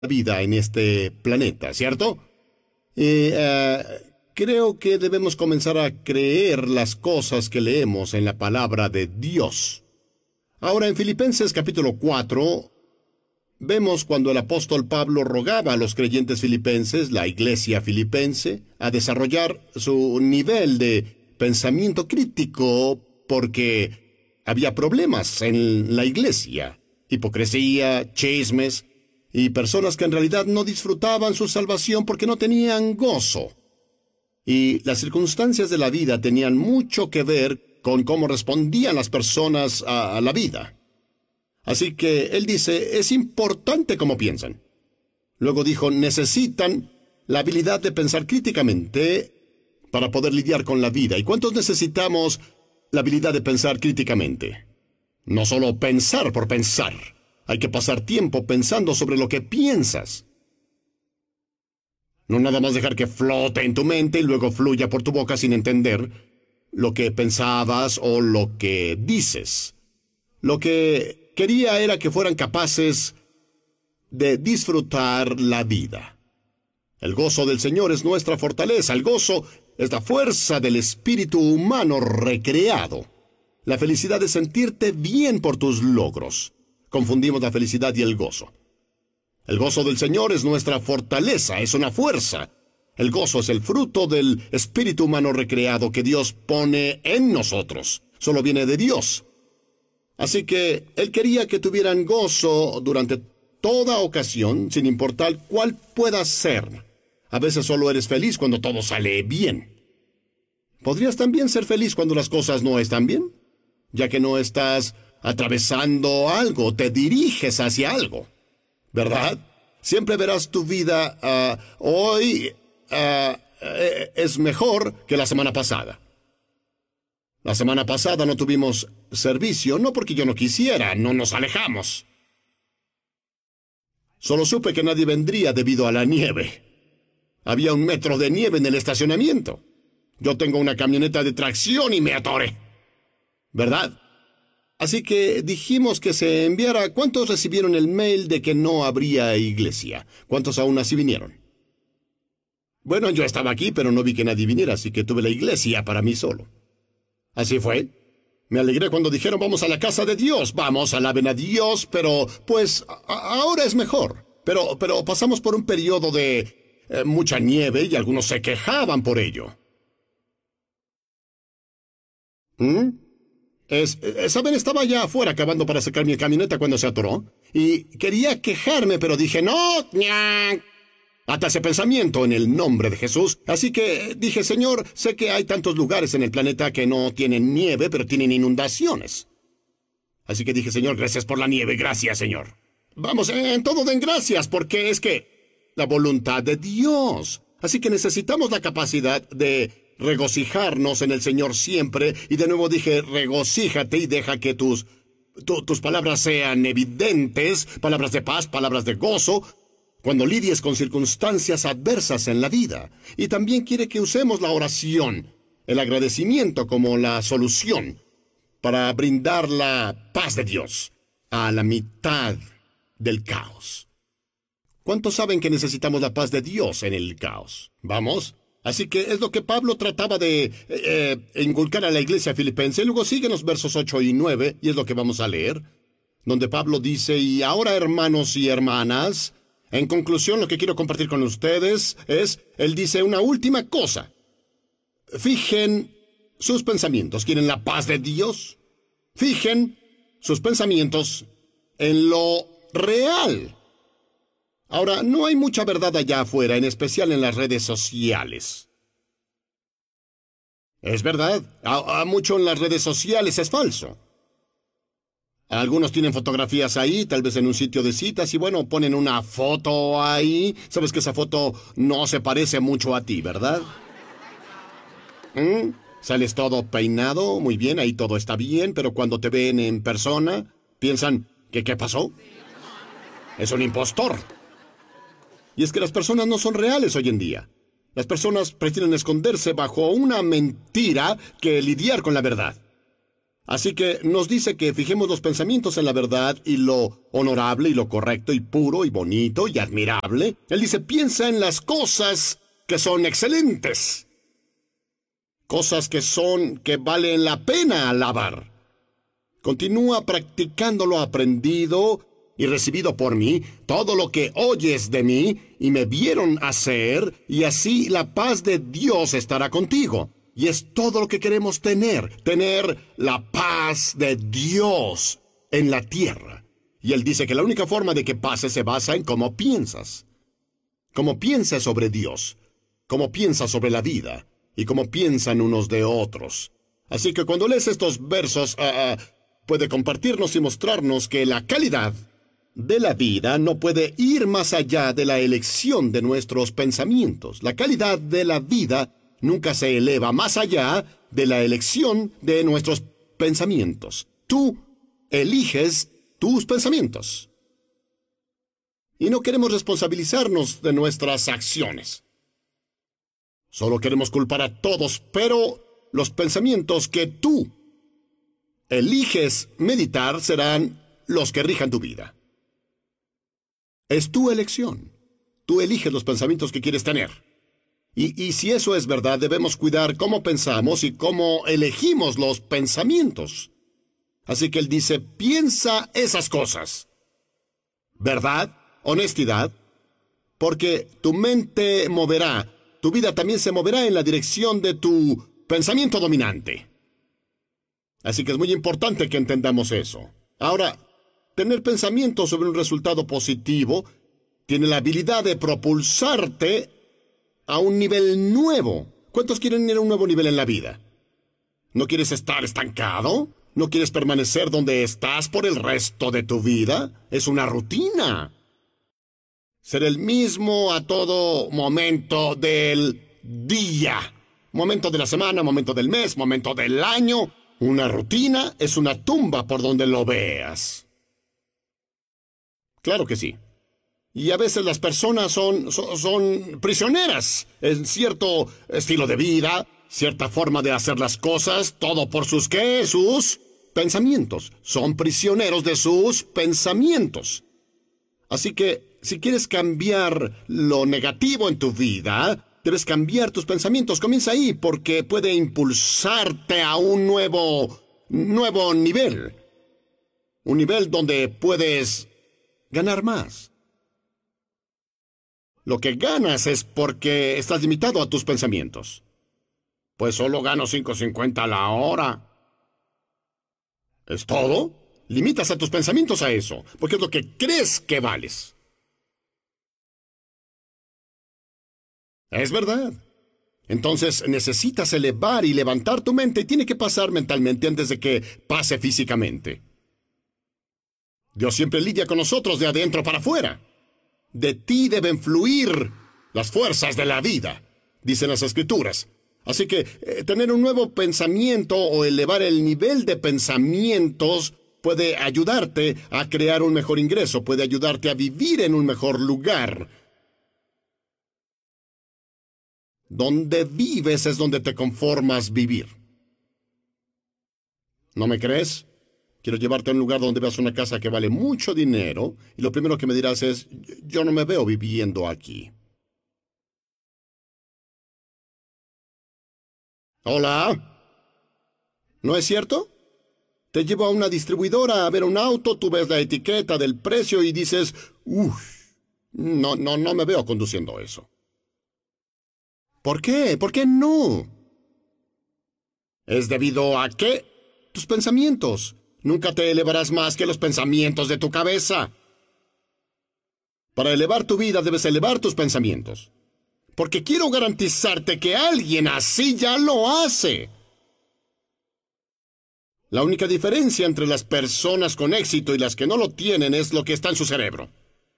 vida en este planeta, ¿cierto? Creo que debemos comenzar a creer las cosas que leemos en la palabra de Dios. Ahora, en Filipenses capítulo 4, vemos cuando el apóstol Pablo rogaba a los creyentes filipenses, la iglesia filipense, a desarrollar su nivel de pensamiento crítico porque había problemas en la iglesia, hipocresía, chismes, y personas que en realidad no disfrutaban su salvación porque no tenían gozo. Y las circunstancias de la vida tenían mucho que ver con cómo respondían las personas a la vida. Así que él dice, es importante cómo piensan. Luego dijo, necesitan la habilidad de pensar críticamente para poder lidiar con la vida. ¿Y cuántos necesitamos la habilidad de pensar críticamente? No solo pensar por pensar. Hay que pasar tiempo pensando sobre lo que piensas. No nada más dejar que flote en tu mente y luego fluya por tu boca sin entender lo que pensabas o lo que dices. Lo que quería era que fueran capaces de disfrutar la vida. El gozo del Señor es nuestra fortaleza. El gozo es la fuerza del espíritu humano recreado. La felicidad es sentirte bien por tus logros. Confundimos la felicidad y el gozo. El gozo del Señor es nuestra fortaleza, es una fuerza. El gozo es el fruto del espíritu humano recreado que Dios pone en nosotros. Solo viene de Dios. Así que Él quería que tuvieran gozo durante toda ocasión, sin importar cuál pueda ser. A veces solo eres feliz cuando todo sale bien. ¿Podrías también ser feliz cuando las cosas no están bien? Ya que no estás atravesando algo, te diriges hacia algo, ¿verdad? Siempre verás tu vida hoy es mejor que la semana pasada. La semana pasada no tuvimos servicio, no porque yo no quisiera, no nos alejamos. Solo supe que nadie vendría debido a la nieve. Había 1 metro de nieve en el estacionamiento. Yo tengo una camioneta de tracción y me atoré, ¿verdad? Así que dijimos que se enviara. ¿Cuántos recibieron el mail de que no habría iglesia? ¿Cuántos aún así vinieron? Bueno, yo estaba aquí, pero no vi que nadie viniera, así que tuve la iglesia para mí solo. Así fue. Me alegré cuando dijeron, vamos a la casa de Dios, vamos, alaben a Dios, pero, pues, ahora es mejor. Pero pasamos por un periodo de mucha nieve y algunos se quejaban por ello. ¿Saben? Estaba allá afuera acabando para sacar mi camioneta cuando se atoró. Y quería quejarme, pero dije, no, ata ese pensamiento en el nombre de Jesús. Así que dije, Señor, sé que hay tantos lugares en el planeta que no tienen nieve, pero tienen inundaciones. Así que dije, Señor, gracias por la nieve, gracias, Señor. Vamos, en todo den gracias, porque es que la voluntad de Dios. Así que necesitamos la capacidad de regocijarnos en el Señor siempre. Y de nuevo dije, regocíjate y deja que tus palabras sean evidentes, palabras de paz, palabras de gozo, cuando lidies con circunstancias adversas en la vida. Y también quiere que usemos la oración, el agradecimiento como la solución para brindar la paz de Dios a la mitad del caos. ¿Cuántos saben que necesitamos la paz de Dios en el caos? ¿Vamos? Así que es lo que Pablo trataba de inculcar a la iglesia filipense. Luego siguen los versos 8 y 9, y es lo que vamos a leer, donde Pablo dice, y ahora, hermanos y hermanas, en conclusión, lo que quiero compartir con ustedes es, él dice una última cosa. Fijen sus pensamientos. ¿Quieren la paz de Dios? Fijen sus pensamientos en lo real. Ahora, no hay mucha verdad allá afuera, en especial en las redes sociales. Es verdad, mucho en las redes sociales es falso. Algunos tienen fotografías ahí, tal vez en un sitio de citas, y bueno, ponen una foto ahí. Sabes que esa foto no se parece mucho a ti, ¿verdad? Sales todo peinado, muy bien, ahí todo está bien, pero cuando te ven en persona, piensan, ¿qué pasó? Es un impostor. Y es que las personas no son reales hoy en día. Las personas prefieren esconderse bajo una mentira que lidiar con la verdad. Así que nos dice que fijemos los pensamientos en la verdad y lo honorable y lo correcto y puro y bonito y admirable. Él dice, piensa en las cosas que son excelentes. Cosas que valen la pena alabar. Continúa practicando lo aprendido y recibido por mí, todo lo que oyes de mí y me vieron hacer, y así la paz de Dios estará contigo. Y es todo lo que queremos tener la paz de Dios en la tierra. Y él dice que la única forma de que pase se basa en cómo piensas. Cómo piensas sobre Dios, cómo piensas sobre la vida, y cómo piensan unos de otros. Así que cuando lees estos versos, puede compartirnos y mostrarnos que la calidad de la vida no puede ir más allá de la elección de nuestros pensamientos. La calidad de la vida nunca se eleva más allá de la elección de nuestros pensamientos. Tú eliges tus pensamientos. Y no queremos responsabilizarnos de nuestras acciones. Solo queremos culpar a todos, pero los pensamientos que tú eliges meditar serán los que rijan tu vida. Es tu elección. Tú eliges los pensamientos que quieres tener. Y si eso es verdad, debemos cuidar cómo pensamos y cómo elegimos los pensamientos. Así que él dice, piensa esas cosas. ¿Verdad? Honestidad. Porque tu mente moverá, tu vida también se moverá en la dirección de tu pensamiento dominante. Así que es muy importante que entendamos eso. Ahora, tener pensamientos sobre un resultado positivo tiene la habilidad de propulsarte a un nivel nuevo. ¿Cuántos quieren ir a un nuevo nivel en la vida? ¿No quieres estar estancado? ¿No quieres permanecer donde estás por el resto de tu vida? Es una rutina. Ser el mismo a todo momento del día. Momento de la semana, momento del mes, momento del año. Una rutina es una tumba por donde lo veas. Claro que sí. Y a veces las personas son prisioneras en cierto estilo de vida, cierta forma de hacer las cosas, todo por sus pensamientos. Son prisioneros de sus pensamientos. Así que, si quieres cambiar lo negativo en tu vida, debes cambiar tus pensamientos. Comienza ahí, porque puede impulsarte a un nuevo nivel. Un nivel donde puedes ganar más. Lo que ganas es porque estás limitado a tus pensamientos. Pues solo gano $5.50 la hora. ¿Es todo? Limitas a tus pensamientos a eso, porque es lo que crees que vales. Es verdad. Entonces necesitas elevar y levantar tu mente y tiene que pasar mentalmente antes de que pase físicamente. Dios siempre lidia con nosotros de adentro para afuera. De ti deben fluir las fuerzas de la vida, dicen las Escrituras. Así que tener un nuevo pensamiento o elevar el nivel de pensamientos puede ayudarte a crear un mejor ingreso, puede ayudarte a vivir en un mejor lugar. Donde vives es donde te conformas vivir. ¿No me crees? Quiero llevarte a un lugar donde veas una casa que vale mucho dinero y lo primero que me dirás es, yo no me veo viviendo aquí. Hola. ¿No es cierto? Te llevo a una distribuidora a ver un auto, tú ves la etiqueta del precio y dices, no me veo conduciendo eso. ¿Por qué? ¿Por qué no? ¿Es debido a qué? Tus pensamientos. Nunca te elevarás más que los pensamientos de tu cabeza. Para elevar tu vida debes elevar tus pensamientos. Porque quiero garantizarte que alguien así ya lo hace. La única diferencia entre las personas con éxito y las que no lo tienen es lo que está en su cerebro.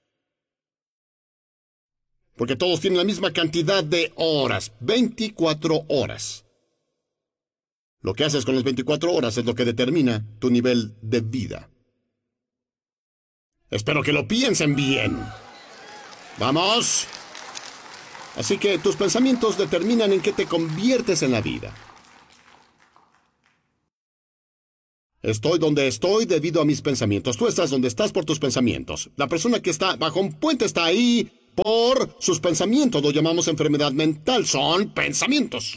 Porque todos tienen la misma cantidad de horas, 24 horas. Lo que haces con las 24 horas es lo que determina tu nivel de vida. Espero que lo piensen bien. ¡Vamos! Así que tus pensamientos determinan en qué te conviertes en la vida. Estoy donde estoy debido a mis pensamientos. Tú estás donde estás por tus pensamientos. La persona que está bajo un puente está ahí por sus pensamientos. Lo llamamos enfermedad mental. Son pensamientos.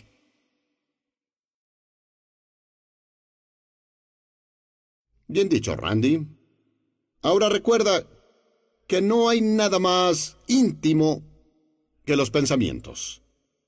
Bien dicho, Randy. Ahora recuerda que no hay nada más íntimo que los pensamientos.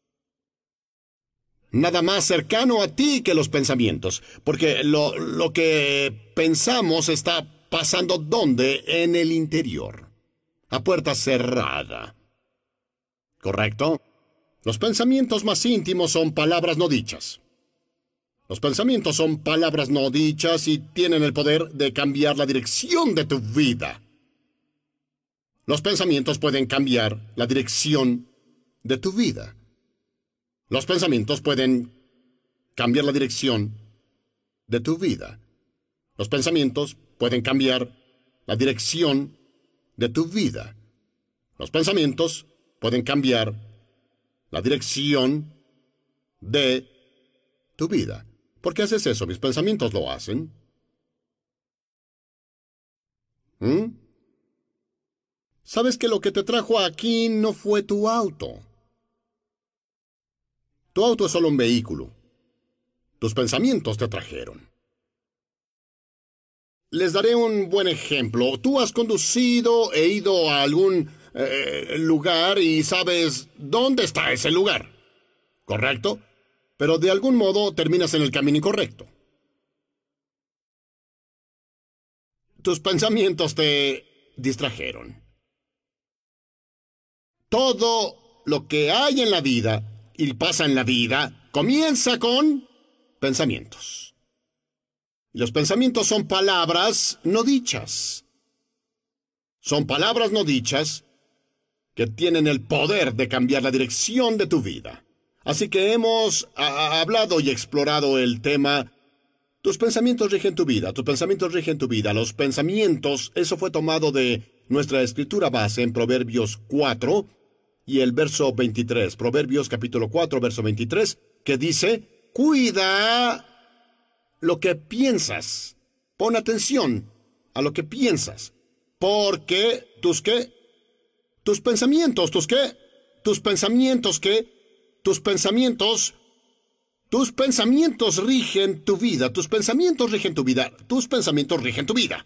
Nada más cercano a ti que los pensamientos, porque lo que pensamos está pasando ¿dónde? En el interior, a puerta cerrada. ¿Correcto? Los pensamientos más íntimos son palabras no dichas. Los pensamientos son palabras no dichas y tienen el poder de cambiar la dirección de tu vida. Los pensamientos pueden cambiar la dirección de tu vida. Los pensamientos pueden cambiar la dirección de tu vida. Los pensamientos pueden cambiar la dirección de tu vida. Los pensamientos pueden cambiar la dirección de tu vida. ¿Por qué haces eso? Mis pensamientos lo hacen. ¿Sabes que lo que te trajo aquí no fue tu auto? Tu auto es solo un vehículo. Tus pensamientos te trajeron. Les daré un buen ejemplo. Tú has conducido e ido a algún lugar y sabes dónde está ese lugar. ¿Correcto? Pero de algún modo terminas en el camino incorrecto. Tus pensamientos te distrajeron. Todo lo que hay en la vida y pasa en la vida comienza con pensamientos. Y los pensamientos son palabras no dichas. Son palabras no dichas que tienen el poder de cambiar la dirección de tu vida. Así que hemos hablado y explorado el tema. Tus pensamientos rigen tu vida, tus pensamientos rigen tu vida. Los pensamientos, eso fue tomado de nuestra escritura base en Proverbios 4 y el verso 23. Proverbios capítulo 4, verso 23, que dice, cuida lo que piensas. Pon atención a lo que piensas. Porque, ¿tus qué? Tus pensamientos, ¿tus qué? Tus pensamientos, ¿qué? Tus pensamientos rigen tu vida. Tus pensamientos rigen tu vida. Tus pensamientos rigen tu vida.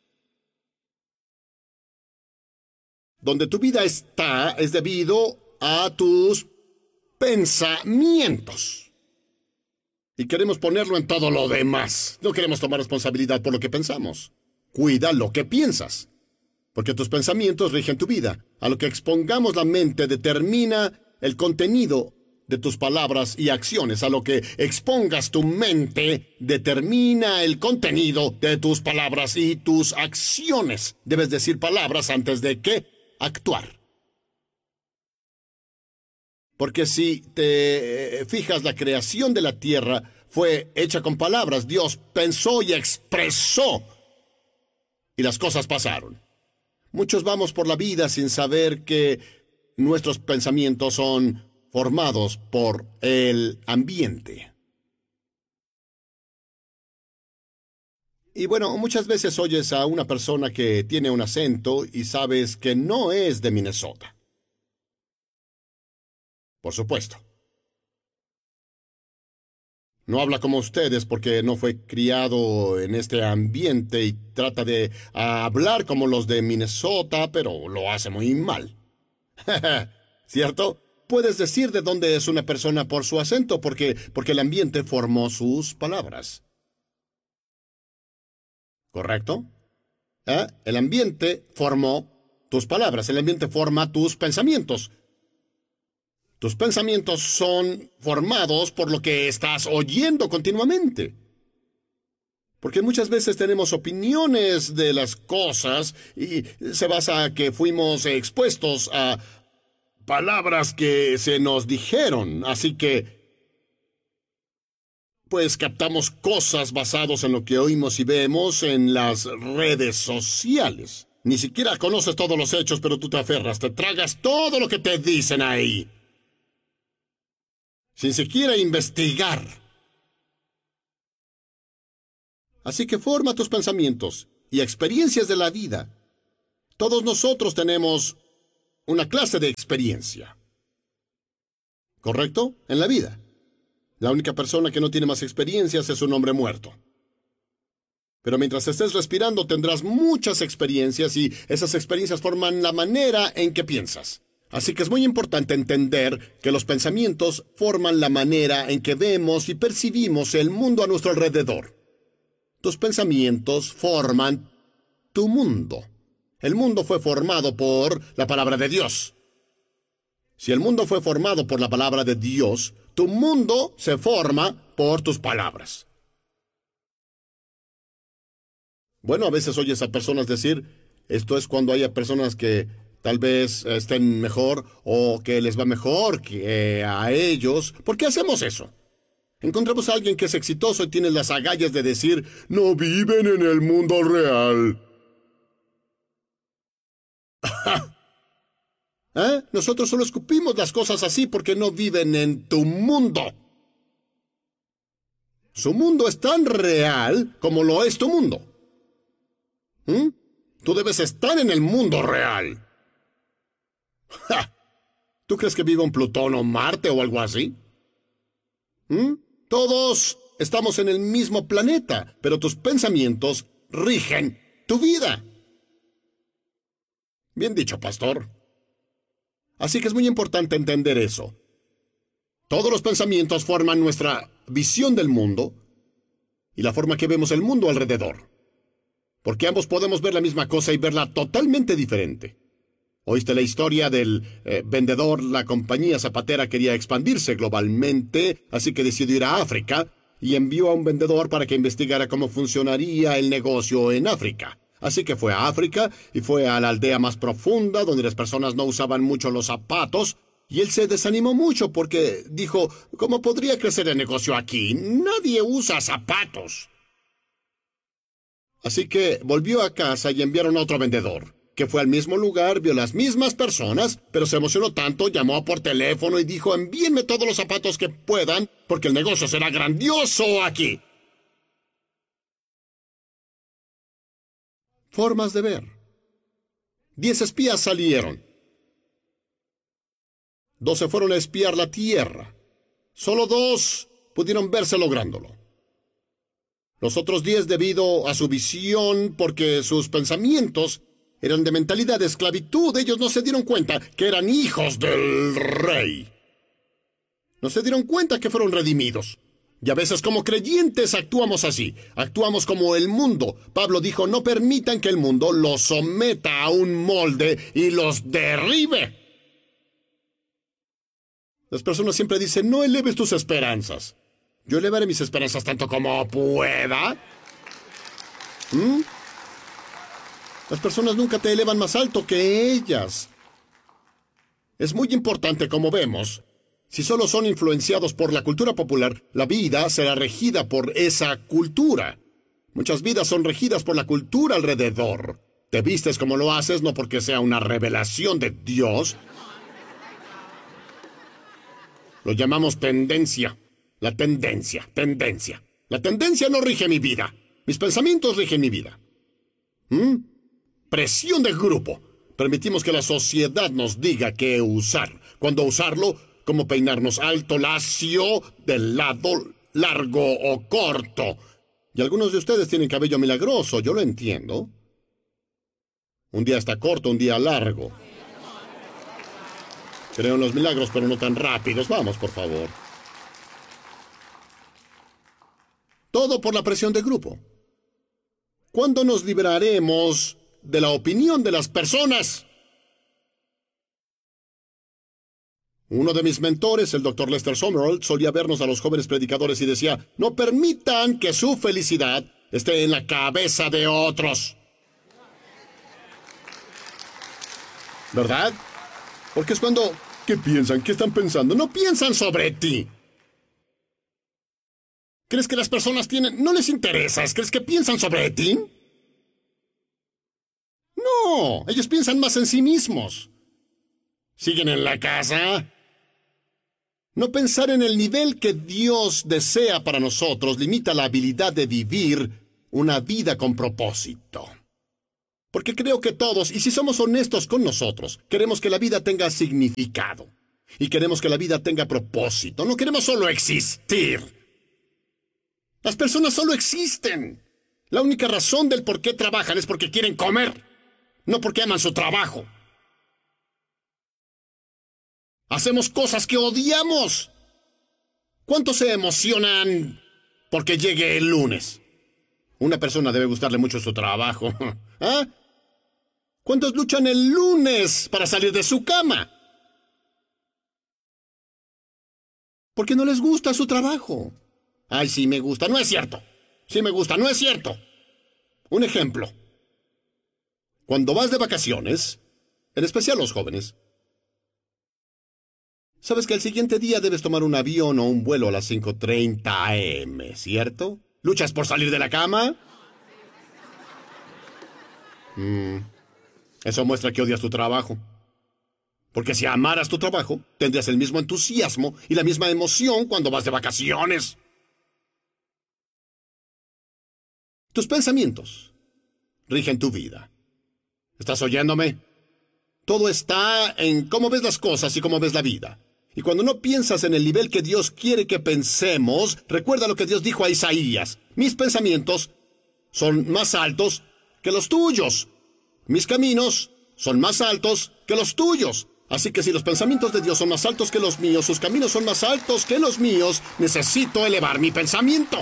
Donde tu vida está es debido a tus pensamientos. Y queremos ponerlo en todo lo demás. No queremos tomar responsabilidad por lo que pensamos. Cuida lo que piensas. Porque tus pensamientos rigen tu vida. A lo que expongamos la mente determina el contenido de tus palabras y acciones. A lo que expongas tu mente determina el contenido de tus palabras y tus acciones. Debes decir palabras antes de que actuar. Porque si te fijas, la creación de la tierra fue hecha con palabras. Dios pensó y expresó. Y las cosas pasaron. Muchos vamos por la vida sin saber que nuestros pensamientos son formados por el ambiente. Y bueno, muchas veces oyes a una persona que tiene un acento y sabes que no es de Minnesota. Por supuesto. No habla como ustedes porque no fue criado en este ambiente y trata de hablar como los de Minnesota, pero lo hace muy mal. ¿Cierto? Puedes decir de dónde es una persona por su acento porque el ambiente formó sus palabras. ¿Correcto? El ambiente formó tus palabras, el ambiente forma tus pensamientos. Tus pensamientos son formados por lo que estás oyendo continuamente. Porque muchas veces tenemos opiniones de las cosas y se basa a que fuimos expuestos a palabras que se nos dijeron. Así que, pues captamos cosas basadas en lo que oímos y vemos en las redes sociales. Ni siquiera conoces todos los hechos, pero tú te aferras, te tragas todo lo que te dicen ahí. Sin siquiera investigar. Así que forma tus pensamientos y experiencias de la vida. Todos nosotros tenemos una clase de experiencia. ¿Correcto? En la vida. La única persona que no tiene más experiencias es un hombre muerto. Pero mientras estés respirando tendrás muchas experiencias y esas experiencias forman la manera en que piensas. Así que es muy importante entender que los pensamientos forman la manera en que vemos y percibimos el mundo a nuestro alrededor. Tus pensamientos forman tu mundo. El mundo fue formado por la palabra de Dios. Si el mundo fue formado por la palabra de Dios, tu mundo se forma por tus palabras. Bueno, a veces oyes a personas decir, esto es cuando hay personas que tal vez estén mejor o que les va mejor que a ellos. ¿Por qué hacemos eso? Encontramos a alguien que es exitoso y tiene las agallas de decir, no viven en el mundo real. Nosotros solo escupimos las cosas así porque no viven en tu mundo. Su mundo es tan real como lo es tu mundo. Tú debes estar en el mundo real. ¿Tú crees que vive en Plutón o Marte o algo así? Todos estamos en el mismo planeta, pero tus pensamientos rigen tu vida. Bien dicho, pastor. Así que es muy importante entender eso. Todos los pensamientos forman nuestra visión del mundo y la forma que vemos el mundo alrededor. Porque ambos podemos ver la misma cosa y verla totalmente diferente. ¿Oíste la historia del vendedor? La compañía zapatera quería expandirse globalmente, así que decidió ir a África y envió a un vendedor para que investigara cómo funcionaría el negocio en África. Así que fue a África y fue a la aldea más profunda, donde las personas no usaban mucho los zapatos, y él se desanimó mucho porque dijo, ¿cómo podría crecer el negocio aquí? Nadie usa zapatos. Así que volvió a casa y enviaron a otro vendedor, que fue al mismo lugar, vio las mismas personas, pero se emocionó tanto, llamó por teléfono y dijo, envíenme todos los zapatos que puedan, porque el negocio será grandioso aquí. Formas de ver. 10 espías salieron. 2 se fueron a espiar la tierra. Solo 2 pudieron verse lográndolo. Los otros 10, debido a su visión, porque sus pensamientos eran de mentalidad de esclavitud, ellos no se dieron cuenta que eran hijos del rey. No se dieron cuenta que fueron redimidos. Y a veces como creyentes actuamos así. Actuamos como el mundo. Pablo dijo, no permitan que el mundo los someta a un molde y los derribe. Las personas siempre dicen, no eleves tus esperanzas. Yo elevaré mis esperanzas tanto como pueda. Las personas nunca te elevan más alto que ellas. Es muy importante, como vemos. Si solo son influenciados por la cultura popular, la vida será regida por esa cultura. Muchas vidas son regidas por la cultura alrededor. Te vistes como lo haces, no porque sea una revelación de Dios. Lo llamamos tendencia. La tendencia. La tendencia no rige mi vida. Mis pensamientos rigen mi vida. Presión de grupo. Permitimos que la sociedad nos diga qué usar. Cuándo usarlo, cómo peinarnos alto, lacio, de lado, largo o corto. Y algunos de ustedes tienen cabello milagroso, yo lo entiendo. Un día está corto, un día largo. Creo en los milagros, pero no tan rápidos. Vamos, por favor. Todo por la presión de grupo. ¿Cuándo nos libraremos de la opinión de las personas? Uno de mis mentores, el Dr. Lester Sumrall, solía vernos a los jóvenes predicadores y decía, no permitan que su felicidad esté en la cabeza de otros. ¿Verdad? Porque es cuando... ¿Qué piensan? ¿Qué están pensando? No piensan sobre ti. ¿Crees que las personas tienen... no les interesas? ¿Crees que piensan sobre ti? No, ellos piensan más en sí mismos. ¿Siguen en la casa? No pensar en el nivel que Dios desea para nosotros limita la habilidad de vivir una vida con propósito. Porque creo que todos, y si somos honestos con nosotros, queremos que la vida tenga significado. Y queremos que la vida tenga propósito. No queremos solo existir. Las personas solo existen. La única razón del por qué trabajan es porque quieren comer, no porque aman su trabajo. Hacemos cosas que odiamos. ¿Cuántos se emocionan porque llegue el lunes? Una persona debe gustarle mucho su trabajo. ¿Ah? ¿Cuántos luchan el lunes para salir de su cama? Porque no les gusta su trabajo. Ay, sí me gusta. No es cierto. Sí me gusta. No es cierto. Un ejemplo. Cuando vas de vacaciones, en especial los jóvenes, sabes que el siguiente día debes tomar un avión o un vuelo a las 5:30 AM, ¿cierto? ¿Luchas por salir de la cama? Eso muestra que odias tu trabajo. Porque si amaras tu trabajo, tendrías el mismo entusiasmo y la misma emoción cuando vas de vacaciones. Tus pensamientos rigen tu vida. ¿Estás oyéndome? Todo está en cómo ves las cosas y cómo ves la vida. Y cuando no piensas en el nivel que Dios quiere que pensemos, recuerda lo que Dios dijo a Isaías. Mis pensamientos son más altos que los tuyos. Mis caminos son más altos que los tuyos. Así que si los pensamientos de Dios son más altos que los míos, sus caminos son más altos que los míos, necesito elevar mi pensamiento.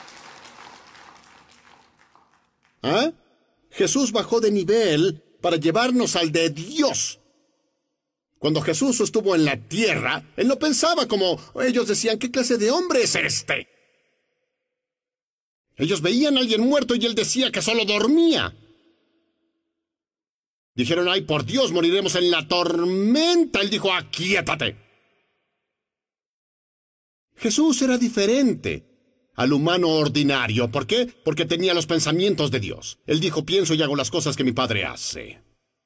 ¿Ah? Jesús bajó de nivel para llevarnos al de Dios. Cuando Jesús estuvo en la tierra, Él no pensaba como ellos decían, ¿qué clase de hombre es este? Ellos veían a alguien muerto y Él decía que solo dormía. Dijeron, ay, por Dios, moriremos en la tormenta. Él dijo, aquíétate. Jesús era diferente al humano ordinario. ¿Por qué? Porque tenía los pensamientos de Dios. Él dijo, pienso y hago las cosas que mi Padre hace.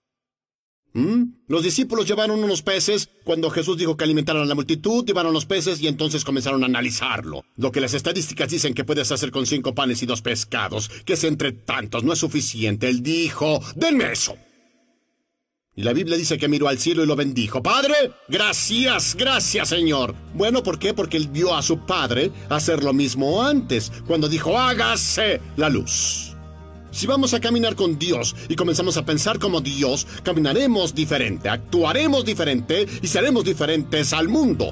Los discípulos llevaron unos peces. Cuando Jesús dijo que alimentaran a la multitud, llevaron los peces y entonces comenzaron a analizarlo. Lo que las estadísticas dicen que puedes hacer con 5 panes y 2 pescados, que es entre tantos, no es suficiente. Él dijo, denme eso. Y la Biblia dice que miró al cielo y lo bendijo. Padre, gracias, gracias, Señor. Bueno, ¿por qué? Porque Él vio a su Padre hacer lo mismo antes, cuando dijo, hágase la luz. Si vamos a caminar con Dios y comenzamos a pensar como Dios, caminaremos diferente, actuaremos diferente y seremos diferentes al mundo.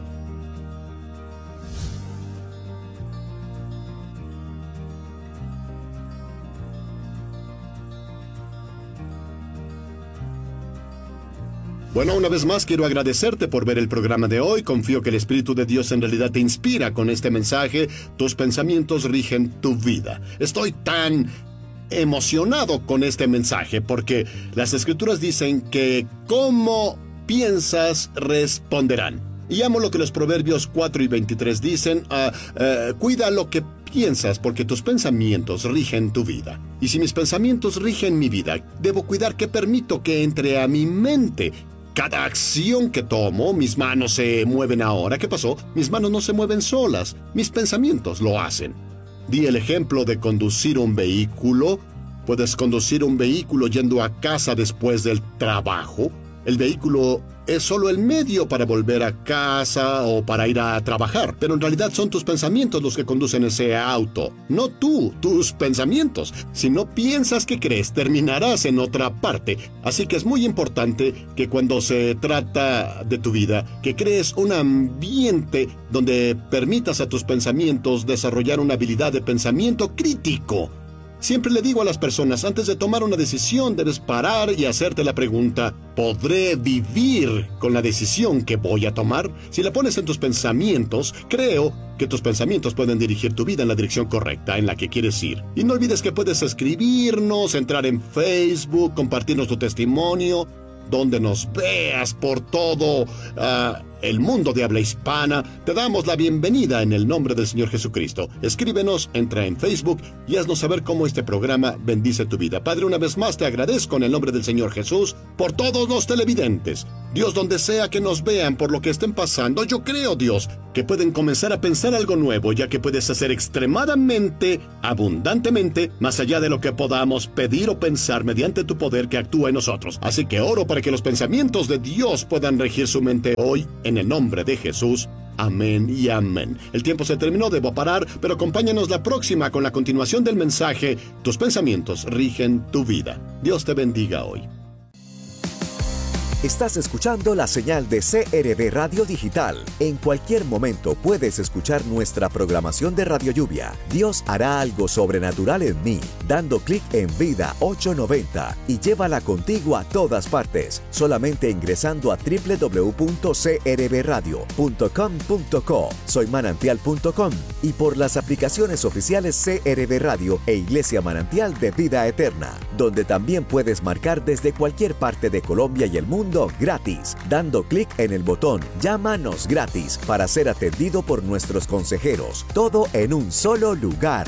Bueno, una vez más quiero agradecerte por ver el programa de hoy. Confío que el Espíritu de Dios en realidad te inspira con este mensaje. Tus pensamientos rigen tu vida. Estoy tan emocionado con este mensaje porque las Escrituras dicen que como piensas responderán. Y amo lo que los Proverbios 4:23 dicen, cuida lo que piensas porque tus pensamientos rigen tu vida. Y si mis pensamientos rigen mi vida, debo cuidar qué permito que entre a mi mente. Cada acción que tomo, mis manos se mueven ahora. ¿Qué pasó? Mis manos no se mueven solas, mis pensamientos lo hacen. Di el ejemplo de conducir un vehículo. Puedes conducir un vehículo yendo a casa después del trabajo. El vehículo es solo el medio para volver a casa o para ir a trabajar, pero en realidad son tus pensamientos los que conducen ese auto, no tú, tus pensamientos. Si no piensas que crees, terminarás en otra parte. Así que es muy importante que cuando se trata de tu vida, que crees un ambiente donde permitas a tus pensamientos desarrollar una habilidad de pensamiento crítico. Siempre le digo a las personas, antes de tomar una decisión, debes parar y hacerte la pregunta, ¿podré vivir con la decisión que voy a tomar? Si la pones en tus pensamientos, creo que tus pensamientos pueden dirigir tu vida en la dirección correcta en la que quieres ir. Y no olvides que puedes escribirnos, entrar en Facebook, compartirnos tu testimonio, donde nos veas por todo el mundo de habla hispana, te damos la bienvenida en el nombre del Señor Jesucristo. Escríbenos, entra en Facebook y haznos saber cómo este programa bendice tu vida. Padre, una vez más te agradezco en el nombre del Señor Jesús por todos los televidentes. Dios, donde sea que nos vean por lo que estén pasando, yo creo, Dios, que pueden comenzar a pensar algo nuevo, ya que puedes hacer extremadamente, abundantemente, más allá de lo que podamos pedir o pensar mediante tu poder que actúa en nosotros. Así que oro para que los pensamientos de Dios puedan regir su mente hoy, en el nombre de Jesús. Amén y amén. El tiempo se terminó, debo parar, pero acompáñanos la próxima con la continuación del mensaje. Tus pensamientos rigen tu vida. Dios te bendiga hoy. Estás escuchando la señal de CRB Radio Digital. En cualquier momento puedes escuchar nuestra programación de Radio Lluvia. Dios hará algo sobrenatural en mí, dando clic en Vida 890 y llévala contigo a todas partes, solamente ingresando a www.crbradio.com.co, soymanantial.com y por las aplicaciones oficiales CRB Radio e Iglesia Manantial de Vida Eterna, donde también puedes marcar desde cualquier parte de Colombia y el mundo gratis, dando clic en el botón Llámanos gratis para ser atendido por nuestros consejeros, todo en un solo lugar.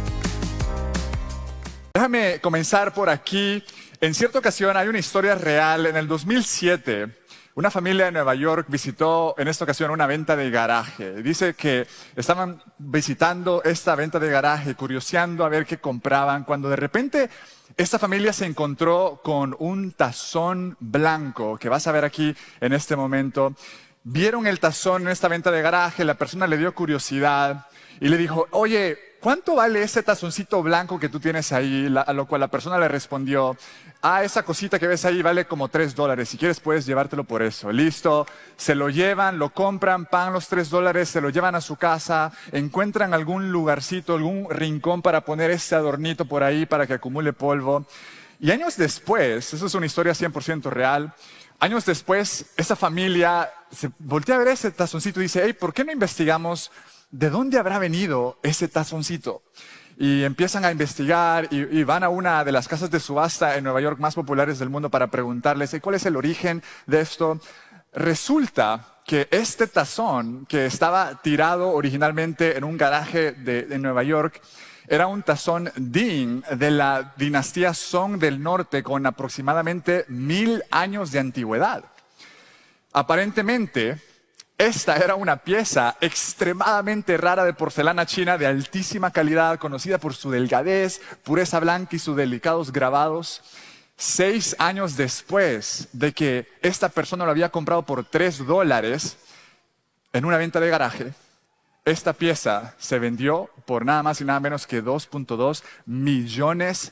Déjame comenzar por aquí. En cierta ocasión hay una historia real. En el 2007, una familia de Nueva York visitó en esta ocasión una venta de garaje. Dice que estaban visitando esta venta de garaje, curioseando a ver qué compraban, cuando de repente esta familia se encontró con un tazón blanco, que vas a ver aquí en este momento. Vieron el tazón en esta venta de garaje, la persona le dio curiosidad y le dijo, oye, ¿cuánto vale ese tazoncito blanco que tú tienes ahí? A lo cual la persona le respondió, esa cosita que ves ahí vale como $3. Si quieres puedes llevártelo por eso. Listo, se lo llevan, lo compran, pagan los $3, se lo llevan a su casa, encuentran algún lugarcito, algún rincón para poner ese adornito por ahí para que acumule polvo. Y años después, eso es una historia 100% real, años después, esa familia se voltea a ver ese tazoncito y dice, hey, ¿por qué no investigamos de dónde habrá venido ese tazoncito? Y empiezan a investigar y van a una de las casas de subasta en Nueva York más populares del mundo para preguntarles cuál es el origen de esto. Resulta que este tazón que estaba tirado originalmente en un garaje de Nueva York era un tazón Ding de la dinastía Song del Norte con aproximadamente 1000 años de antigüedad. Aparentemente, esta era una pieza extremadamente rara de porcelana china de altísima calidad, conocida por su delgadez, pureza blanca y sus delicados grabados. 6 años después de que esta persona lo había comprado por $3 en una venta de garaje, esta pieza se vendió por nada más y nada menos que $2.2 millones.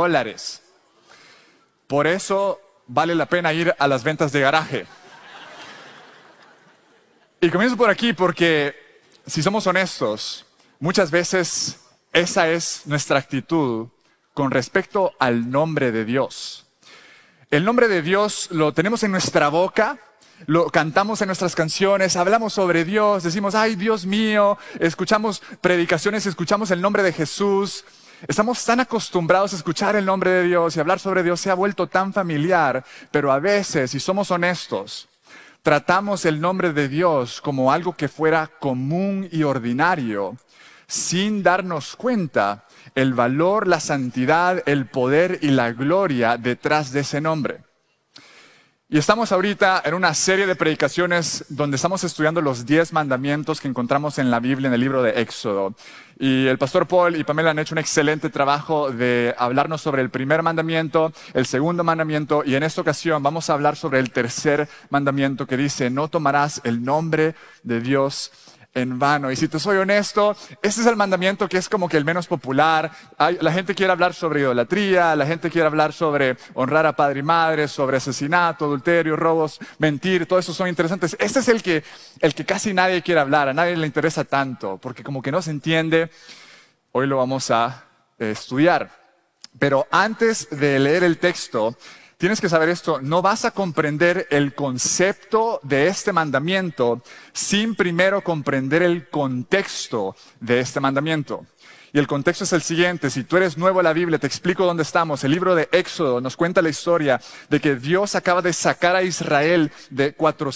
Por eso vale la pena ir a las ventas de garaje. Y comienzo por aquí porque, si somos honestos, muchas veces esa es nuestra actitud con respecto al nombre de Dios. El nombre de Dios lo tenemos en nuestra boca, lo cantamos en nuestras canciones, hablamos sobre Dios, decimos, ay, Dios mío, escuchamos predicaciones, escuchamos el nombre de Jesús. Estamos tan acostumbrados a escuchar el nombre de Dios y hablar sobre Dios, se ha vuelto tan familiar, pero a veces, si somos honestos, tratamos el nombre de Dios como algo que fuera común y ordinario, sin darnos cuenta el valor, la santidad, el poder y la gloria detrás de ese nombre. Y estamos ahorita en una serie de predicaciones donde estamos estudiando los 10 mandamientos que encontramos en la Biblia, en el libro de Éxodo. Y el pastor Paul y Pamela han hecho un excelente trabajo de hablarnos sobre el primer mandamiento, el segundo mandamiento, y en esta ocasión vamos a hablar sobre el tercer mandamiento que dice, no tomarás el nombre de Dios en vano. Y si te soy honesto, este es el mandamiento que es como que el menos popular. La gente quiere hablar sobre idolatría, la gente quiere hablar sobre honrar a padre y madre, sobre asesinato, adulterio, robos, mentir, todo eso son interesantes. Este es el que casi nadie quiere hablar, a nadie le interesa tanto, porque como que no se entiende. Hoy lo vamos a estudiar. Pero antes de leer el texto, tienes que saber esto, no vas a comprender el concepto de este mandamiento sin primero comprender el contexto de este mandamiento. Y el contexto es el siguiente: si tú eres nuevo en la Biblia, te explico dónde estamos. El libro de Éxodo nos cuenta la historia de que Dios acaba de sacar a Israel de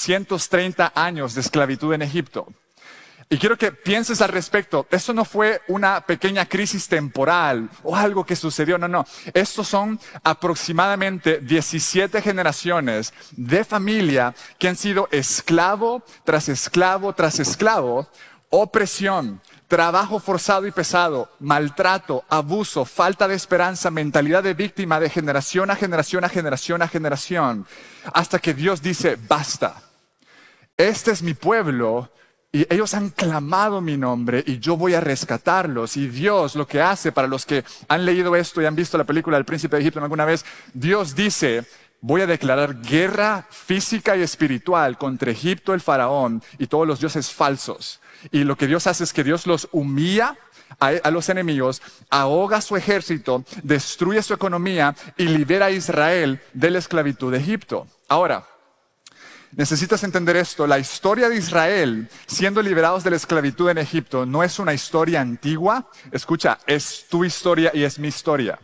430 años de esclavitud en Egipto. Y quiero que pienses al respecto. Esto no fue una pequeña crisis temporal o algo que sucedió, no. Estos son aproximadamente 17 generaciones de familia que han sido esclavo tras esclavo tras esclavo, opresión, trabajo forzado y pesado, maltrato, abuso, falta de esperanza, mentalidad de víctima de generación a generación a generación a generación, hasta que Dios dice, basta. Este es mi pueblo y ellos han clamado mi nombre y yo voy a rescatarlos. Y Dios lo que hace, para los que han leído esto y han visto la película del Príncipe de Egipto alguna vez, Dios dice, voy a declarar guerra física y espiritual contra Egipto, el faraón y todos los dioses falsos. Y lo que Dios hace es que Dios los humilla a los enemigos, ahoga su ejército, destruye su economía y libera a Israel de la esclavitud de Egipto. Ahora, necesitas entender esto: la historia de Israel siendo liberados de la esclavitud en Egipto no es una historia antigua. Escucha, es tu historia y es mi historia.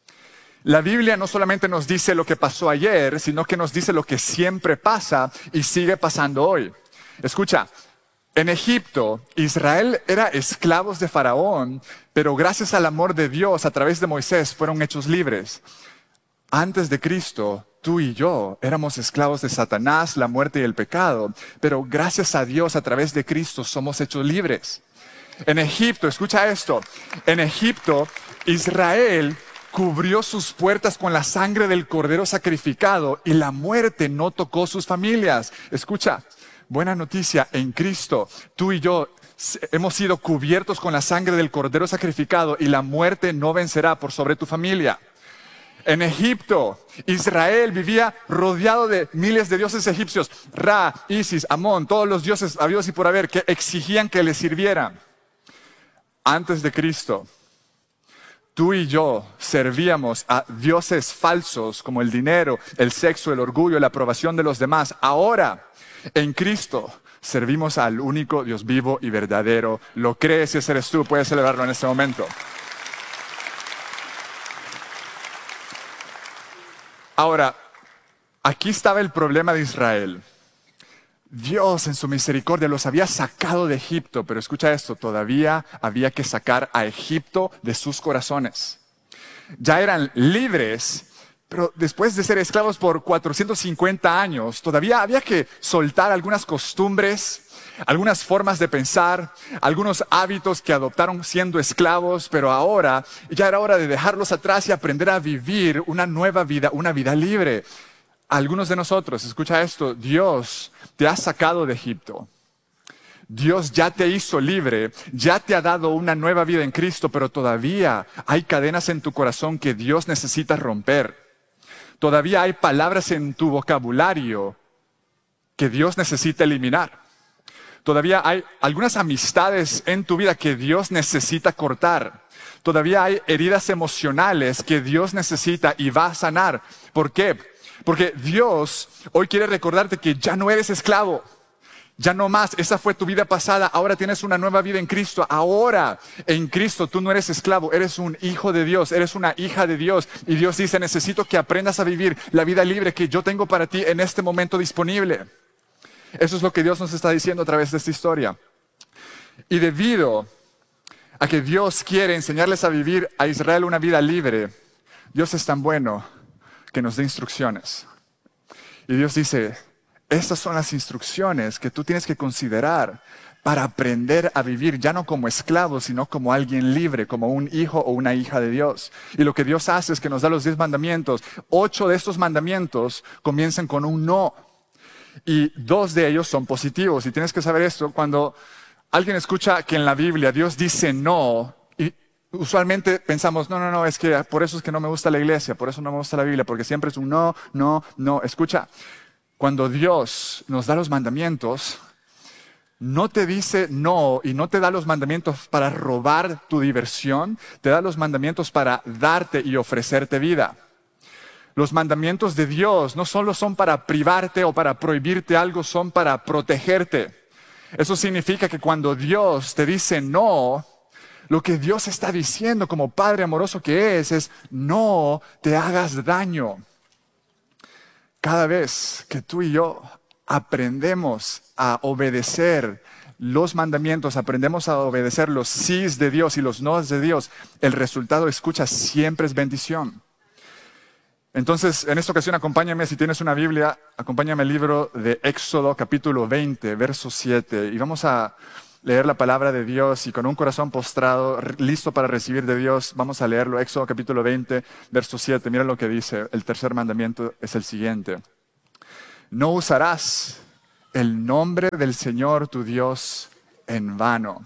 La Biblia no solamente nos dice lo que pasó ayer, sino que nos dice lo que siempre pasa y sigue pasando hoy. Escucha, en Egipto, Israel era esclavos de Faraón, pero gracias al amor de Dios a través de Moisés fueron hechos libres. Antes de Cristo, tú y yo éramos esclavos de Satanás, la muerte y el pecado, pero gracias a Dios a través de Cristo somos hechos libres. En Egipto, escucha esto, en Egipto, Israel cubrió sus puertas con la sangre del cordero sacrificado y la muerte no tocó sus familias. Escucha, buena noticia, en Cristo, tú y yo hemos sido cubiertos con la sangre del cordero sacrificado y la muerte no vencerá por sobre tu familia. En Egipto, Israel vivía rodeado de miles de dioses egipcios, Ra, Isis, Amón, todos los dioses habidos y por haber que exigían que les sirvieran. Antes de Cristo, tú y yo servíamos a dioses falsos como el dinero, el sexo, el orgullo, la aprobación de los demás. Ahora, en Cristo, servimos al único Dios vivo y verdadero. ¿Lo crees? Ese eres tú. Puedes celebrarlo en este momento. Ahora, aquí estaba el problema de Israel. Dios en su misericordia los había sacado de Egipto, pero escucha esto, todavía había que sacar a Egipto de sus corazones. Ya eran libres, pero después de ser esclavos por 450 años, todavía había que soltar algunas costumbres, algunas formas de pensar, algunos hábitos que adoptaron siendo esclavos, pero ahora ya era hora de dejarlos atrás y aprender a vivir una nueva vida, una vida libre. Algunos de nosotros, escucha esto, Dios te ha sacado de Egipto. Dios ya te hizo libre, ya te ha dado una nueva vida en Cristo, pero todavía hay cadenas en tu corazón que Dios necesita romper. Todavía hay palabras en tu vocabulario que Dios necesita eliminar. Todavía hay algunas amistades en tu vida que Dios necesita cortar. Todavía hay heridas emocionales que Dios necesita y va a sanar. ¿Por qué? Porque Dios hoy quiere recordarte que ya no eres esclavo. Ya no más, esa fue tu vida pasada, ahora tienes una nueva vida en Cristo. Ahora en Cristo tú no eres esclavo, eres un hijo de Dios, eres una hija de Dios. Y Dios dice, necesito que aprendas a vivir la vida libre que yo tengo para ti en este momento disponible. Eso es lo que Dios nos está diciendo a través de esta historia. Y debido a que Dios quiere enseñarles a vivir a Israel una vida libre, Dios es tan bueno que nos dé instrucciones. Y Dios dice, estas son las instrucciones que tú tienes que considerar para aprender a vivir ya no como esclavo, sino como alguien libre, como un hijo o una hija de Dios. Y lo que Dios hace es que nos da los 10 mandamientos. 8 de estos mandamientos comienzan con un no. Y 2 de ellos son positivos. Y tienes que saber esto, cuando alguien escucha que en la Biblia Dios dice no, y usualmente pensamos, no, es que por eso es que no me gusta la iglesia, por eso no me gusta la Biblia, porque siempre es un no. Escucha, cuando Dios nos da los mandamientos, no te dice no y no te da los mandamientos para robar tu diversión, te da los mandamientos para darte y ofrecerte vida. Los mandamientos de Dios no solo son para privarte o para prohibirte algo, son para protegerte. Eso significa que cuando Dios te dice no Lo que Dios está diciendo como Padre amoroso que es no te hagas daño. Cada vez que tú y yo aprendemos a obedecer los mandamientos, aprendemos a obedecer los sís de Dios y los nos de Dios, el resultado, escucha, siempre es bendición. Entonces, en esta ocasión, acompáñame, si tienes una Biblia, acompáñame al libro de Éxodo, capítulo 20, verso 7, y vamos a leer la palabra de Dios y con un corazón postrado, listo para recibir de Dios, vamos a leerlo. Éxodo, capítulo 20, verso 7, mira lo que dice. El tercer mandamiento es el siguiente: no usarás el nombre del Señor tu Dios en vano,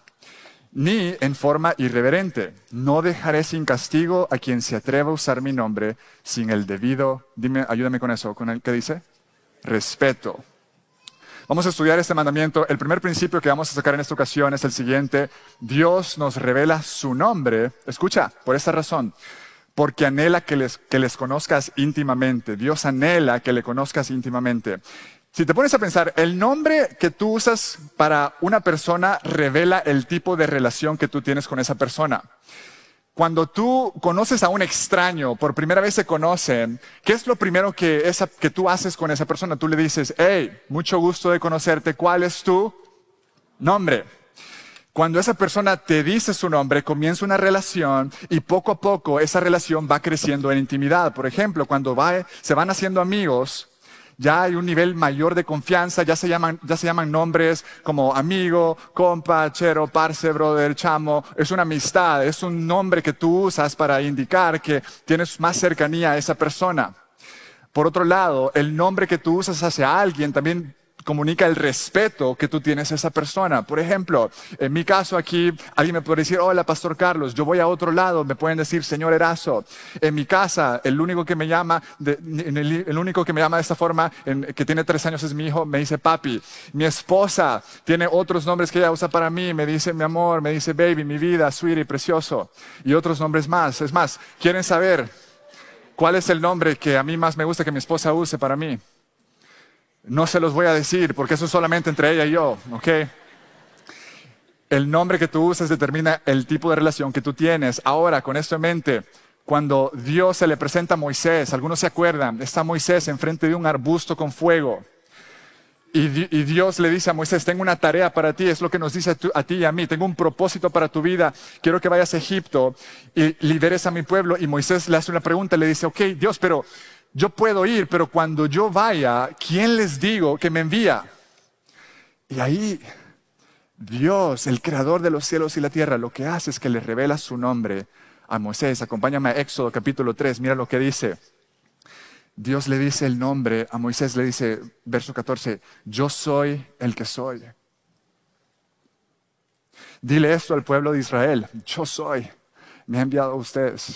ni en forma irreverente. No dejaré sin castigo a quien se atreva a usar mi nombre sin el debido, dime, ayúdame con eso, ¿con el qué dice? Respeto. Vamos a estudiar este mandamiento. El primer principio que vamos a sacar en esta ocasión es el siguiente: Dios nos revela su nombre, escucha, por esta razón, porque anhela que les conozcas íntimamente. Dios anhela que le conozcas íntimamente. Si te pones a pensar, el nombre que tú usas para una persona revela el tipo de relación que tú tienes con esa persona. Cuando tú conoces a un extraño, por primera vez se conocen, ¿qué es lo primero que tú haces con esa persona? Tú le dices, hey, mucho gusto de conocerte, ¿cuál es tu nombre? Cuando esa persona te dice su nombre, comienza una relación y poco a poco esa relación va creciendo en intimidad. Por ejemplo, cuando se van haciendo amigos, ya hay un nivel mayor de confianza, ya se llaman nombres como amigo, compa, chero, parce, brother, chamo. Es una amistad, es un nombre que tú usas para indicar que tienes más cercanía a esa persona. Por otro lado, el nombre que tú usas hacia alguien también comunica el respeto que tú tienes a esa persona. Por ejemplo, en mi caso aquí, alguien me puede decir, hola, Pastor Carlos. Yo voy a otro lado, me pueden decir, señor Erazo. En mi casa, el único que me llama de esta forma, que tiene 3 años, es mi hijo, me dice papi. Mi esposa tiene otros nombres que ella usa para mí, me dice mi amor, me dice baby, mi vida, sweetie, precioso. Y otros nombres más. Es más, ¿quieren saber cuál es el nombre que a mí más me gusta que mi esposa use para mí? No se los voy a decir porque eso es solamente entre ella y yo, ¿ok? El nombre que tú usas determina el tipo de relación que tú tienes. Ahora, con esto en mente, cuando Dios se le presenta a Moisés, algunos se acuerdan, está Moisés enfrente de un arbusto con fuego. Y Dios le dice a Moisés, tengo una tarea para ti, es lo que nos dice a ti y a mí, tengo un propósito para tu vida, quiero que vayas a Egipto y liberes a mi pueblo. Y Moisés le hace una pregunta, le dice, ok, Dios, pero yo puedo ir, pero cuando yo vaya, ¿quién les digo que me envía? Y ahí Dios, el creador de los cielos y la tierra, lo que hace es que le revela su nombre a Moisés. Acompáñame a Éxodo capítulo 3, mira lo que dice. Dios le dice el nombre a Moisés, le dice, verso 14, yo soy el que soy. Dile esto al pueblo de Israel, yo soy, me ha enviado a ustedes.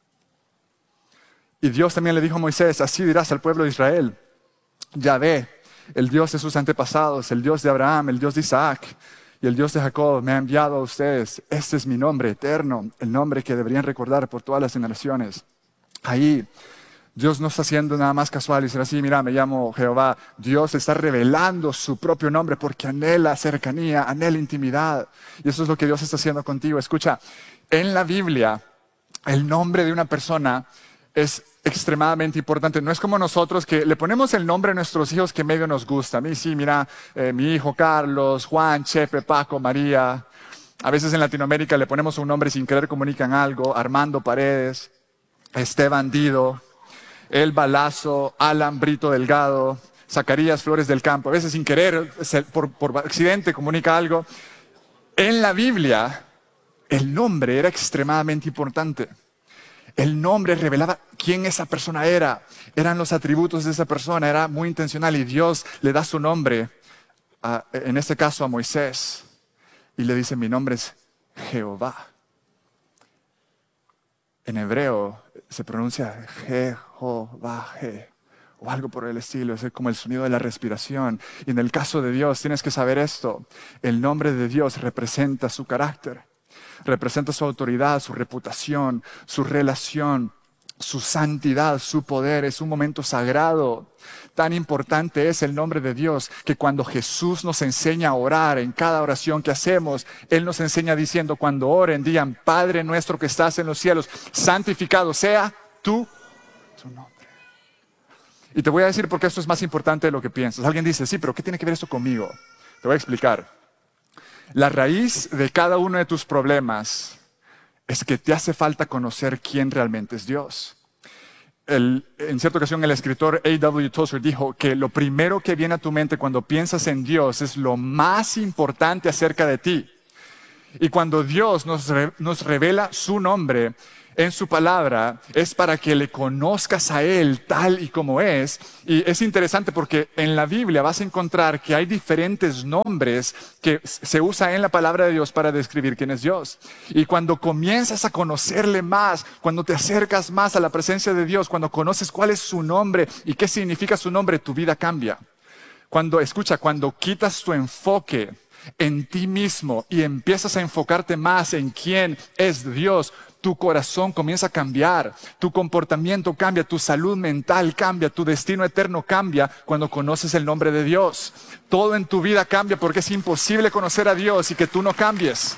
Y Dios también le dijo a Moisés, así dirás al pueblo de Israel, Yahvé, el Dios de sus antepasados, el Dios de Abraham, el Dios de Isaac y el Dios de Jacob, me ha enviado a ustedes. Este es mi nombre eterno, el nombre que deberían recordar por todas las generaciones. Ahí Dios no está haciendo nada más casual y decir así, mira, me llamo Jehová. Dios está revelando su propio nombre porque anhela cercanía, anhela intimidad. Y eso es lo que Dios está haciendo contigo. Escucha, en la Biblia, el nombre de una persona es extremadamente importante. No es como nosotros que le ponemos el nombre a nuestros hijos que medio nos gusta. A mí sí, mira, mi hijo Carlos, Juan, Chepe, Paco, María. A veces en Latinoamérica le ponemos un nombre sin querer comunican algo. Armando Paredes, Esteban Dido, El Balazo, Alan Brito Delgado, Zacarías Flores del Campo. A veces sin querer, por accidente comunica algo. En la Biblia, el nombre era extremadamente importante. El nombre revelaba quién esa persona era. Eran los atributos de esa persona. Era muy intencional y Dios le da su nombre, en este caso a Moisés. Y le dice, mi nombre es Jehová. En hebreo se pronuncia Jehová, o algo por el estilo. Es como el sonido de la respiración. Y en el caso de Dios tienes que saber esto. El nombre de Dios representa su carácter. Representa su autoridad, su reputación, su relación, su santidad, su poder. Es un momento sagrado. Tan importante es el nombre de Dios que cuando Jesús nos enseña a orar en cada oración que hacemos, Él nos enseña diciendo, cuando oren, digan, Padre nuestro que estás en los cielos, santificado sea tu nombre. Y te voy a decir por qué esto es más importante de lo que piensas. Alguien dice, sí, pero ¿qué tiene que ver esto conmigo? Te voy a explicar. La raíz de cada uno de tus problemas es que te hace falta conocer quién realmente es Dios. En cierta ocasión el escritor A.W. Tozer dijo que lo primero que viene a tu mente cuando piensas en Dios es lo más importante acerca de ti. Y cuando Dios nos revela su nombre en su palabra, es para que le conozcas a Él tal y como es. Y es interesante porque en la Biblia vas a encontrar que hay diferentes nombres que se usan en la palabra de Dios para describir quién es Dios. Y cuando comienzas a conocerle más, cuando te acercas más a la presencia de Dios, cuando conoces cuál es su nombre y qué significa su nombre, tu vida cambia. Cuando quitas tu enfoque en ti mismo y empiezas a enfocarte más en quién es Dios, tu corazón comienza a cambiar, tu comportamiento cambia, tu salud mental cambia, tu destino eterno cambia cuando conoces el nombre de Dios. Todo en tu vida cambia porque es imposible conocer a Dios y que tú no cambies.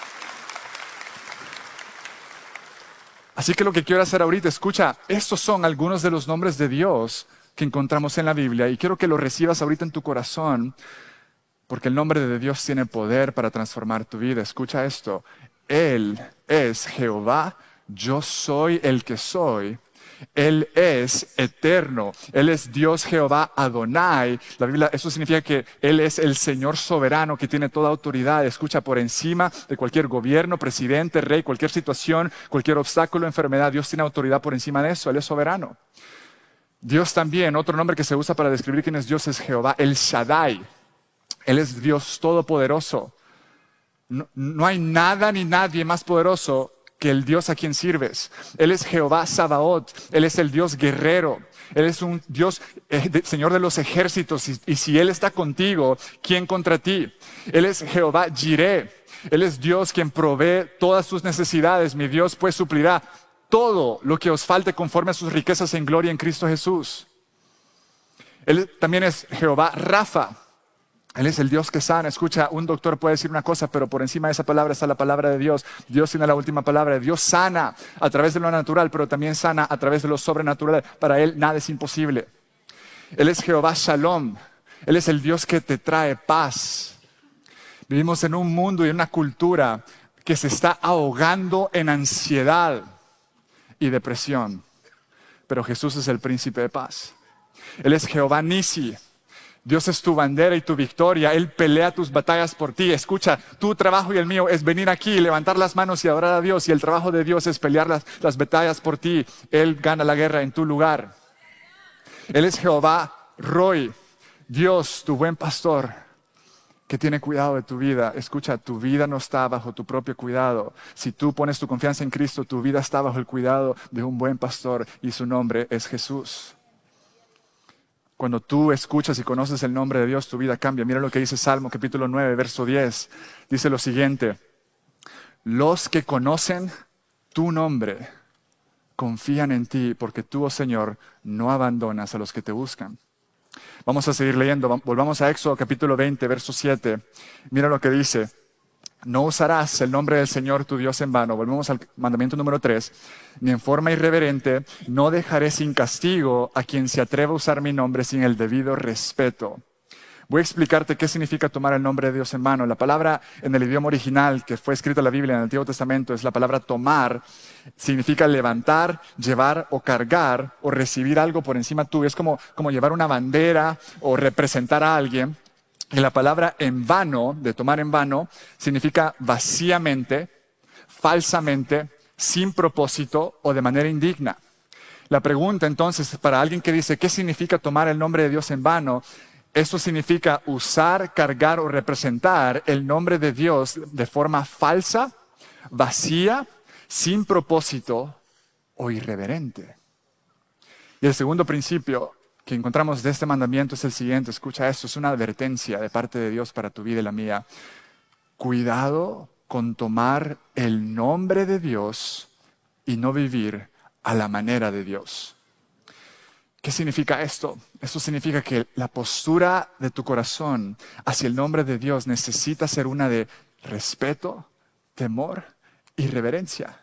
Así que lo que quiero hacer ahorita, escucha, estos son algunos de los nombres de Dios que encontramos en la Biblia y quiero que los recibas ahorita en tu corazón porque el nombre de Dios tiene poder para transformar tu vida. Escucha esto. Él es Jehová, yo soy el que soy. Él es eterno. Él es Dios Jehová Adonai. La Biblia, eso significa que Él es el Señor soberano que tiene toda autoridad. Escucha, por encima de cualquier gobierno, presidente, rey, cualquier situación, cualquier obstáculo, enfermedad, Dios tiene autoridad por encima de eso. Él es soberano. Dios también, otro nombre que se usa para describir quién es Dios es Jehová, el Shaddai. Él es Dios todopoderoso. No hay nada ni nadie más poderoso que el Dios a quien sirves. Él es Jehová Sabaoth. Él es el Dios guerrero. Él es un Dios, Señor de los ejércitos. Y si Él está contigo, ¿quién contra ti? Él es Jehová Jireh. Él es Dios quien provee todas tus necesidades. Mi Dios pues suplirá todo lo que os falte conforme a sus riquezas en gloria en Cristo Jesús. Él también es Jehová Rafa. Él es el Dios que sana. Escucha, un doctor puede decir una cosa, pero por encima de esa palabra está la palabra de Dios. Dios tiene la última palabra. Dios sana a través de lo natural, pero también sana a través de lo sobrenatural. Para Él nada es imposible. Él es Jehová Shalom. Él es el Dios que te trae paz. Vivimos en un mundo y en una cultura que se está ahogando en ansiedad y depresión. Pero Jesús es el príncipe de paz. Él es Jehová Nisi. Dios es tu bandera y tu victoria. Él pelea tus batallas por ti. Escucha, tu trabajo y el mío es venir aquí, levantar las manos y adorar a Dios. Y el trabajo de Dios es pelear las batallas por ti. Él gana la guerra en tu lugar. Él es Jehová Roy, Dios, tu buen pastor, que tiene cuidado de tu vida. Escucha, tu vida no está bajo tu propio cuidado. Si tú pones tu confianza en Cristo, tu vida está bajo el cuidado de un buen pastor y su nombre es Jesús. Cuando tú escuchas y conoces el nombre de Dios, tu vida cambia. Mira lo que dice Salmo capítulo 9, verso 10. Dice lo siguiente: los que conocen tu nombre confían en ti, porque tú, oh Señor, no abandonas a los que te buscan. Vamos a seguir leyendo. Volvamos a Éxodo capítulo 20, verso 7. Mira lo que dice: no usarás el nombre del Señor tu Dios en vano. Volvemos al mandamiento número 3. Ni en forma irreverente, no dejaré sin castigo a quien se atreva a usar mi nombre sin el debido respeto. Voy a explicarte qué significa tomar el nombre de Dios en vano. La palabra en el idioma original que fue escrita en la Biblia en el Antiguo Testamento es la palabra tomar. Significa levantar, llevar o cargar o recibir algo por encima tuyo. Es como llevar una bandera o representar a alguien. Y la palabra en vano, de tomar en vano, significa vacíamente, falsamente, sin propósito o de manera indigna. La pregunta entonces para alguien que dice, ¿qué significa tomar el nombre de Dios en vano? Eso significa usar, cargar o representar el nombre de Dios de forma falsa, vacía, sin propósito o irreverente. Y el segundo principio que encontramos de este mandamiento es el siguiente. Escucha esto, es una advertencia de parte de Dios para tu vida y la mía. Cuidado con tomar el nombre de Dios y no vivir a la manera de Dios. ¿Qué significa esto? Esto significa que la postura de tu corazón hacia el nombre de Dios necesita ser una de respeto, temor y reverencia.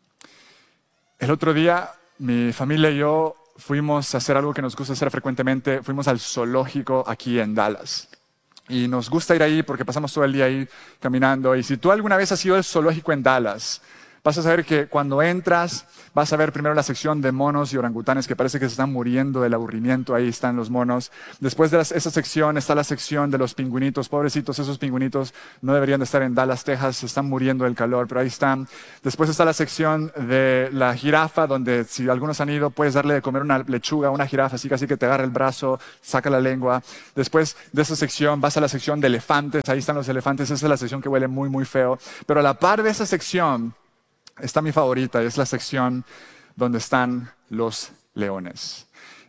El otro día, mi familia y yo fuimos a hacer algo que nos gusta hacer frecuentemente. Fuimos al zoológico aquí en Dallas. Y nos gusta ir ahí porque pasamos todo el día ahí caminando. Y si tú alguna vez has ido al zoológico en Dallas, vas a saber que cuando entras, vas a ver primero la sección de monos y orangutanes que parece que se están muriendo del aburrimiento. Ahí están los monos. Después de esa sección está la sección de los pingüinitos. Pobrecitos, esos pingüinitos no deberían de estar en Dallas, Texas. Se están muriendo del calor, pero ahí están. Después está la sección de la jirafa, donde si algunos han ido, puedes darle de comer una lechuga a una jirafa, así que te agarra el brazo, saca la lengua. Después de esa sección vas a la sección de elefantes. Ahí están los elefantes. Esa es la sección que huele muy, muy feo. Pero a la par de esa sección está mi favorita, es la sección donde están los leones.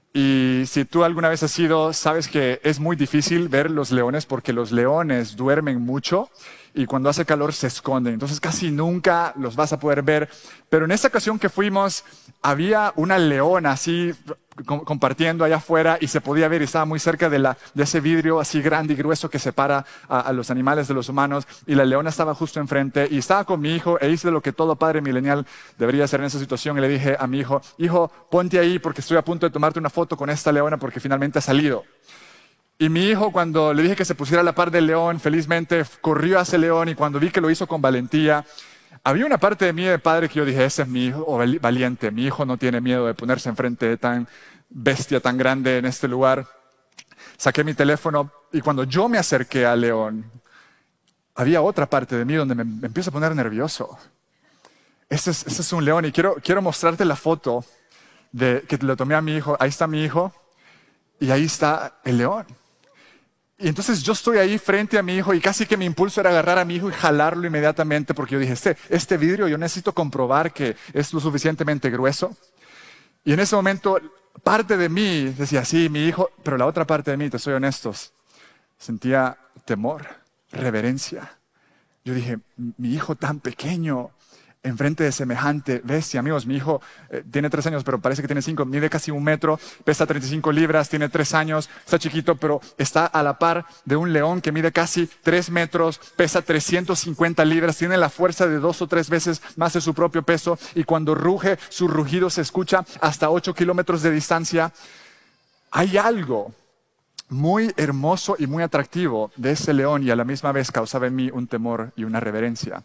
Y si tú alguna vez has ido, sabes que es muy difícil ver los leones porque los leones duermen mucho y cuando hace calor se esconden. Entonces casi nunca los vas a poder ver. Pero en esta ocasión que fuimos, había una leona así compartiendo allá afuera y se podía ver y estaba muy cerca de ese vidrio así grande y grueso que separa a los animales de los humanos, y la leona estaba justo enfrente y estaba con mi hijo, e hice lo que todo padre milenial debería hacer en esa situación, y le dije a mi hijo, ponte ahí porque estoy a punto de tomarte una foto con esta leona porque finalmente ha salido. Y mi hijo, cuando le dije que se pusiera a la par del león, felizmente corrió hacia el león, y cuando vi que lo hizo con valentía, había una parte de mí de padre que yo dije, ese es mi hijo valiente, mi hijo no tiene miedo de ponerse enfrente de tan bestia tan grande en este lugar. Saqué mi teléfono y cuando yo me acerqué al león, había otra parte de mí donde me empiezo a poner nervioso. Este es un león y quiero mostrarte la foto que le tomé a mi hijo. Ahí está mi hijo y ahí está el león. Y entonces yo estoy ahí frente a mi hijo y casi que mi impulso era agarrar a mi hijo y jalarlo inmediatamente porque yo dije, este vidrio yo necesito comprobar que es lo suficientemente grueso. Y en ese momento parte de mí decía, sí, mi hijo, pero la otra parte de mí, te soy honesto, sentía temor, reverencia. Yo dije, mi hijo tan pequeño, enfrente de semejante bestia. Amigos, mi hijo tiene 3 años, pero parece que tiene 5, mide casi 1 metro, pesa 35 libras, tiene 3 años, está chiquito, pero está a la par de un león que mide casi 3 metros, pesa 350 libras, tiene la fuerza de 2 o 3 veces más de su propio peso, y cuando ruge, su rugido se escucha hasta 8 kilómetros de distancia. Hay algo muy hermoso y muy atractivo de ese león, y a la misma vez causaba en mí un temor y una reverencia.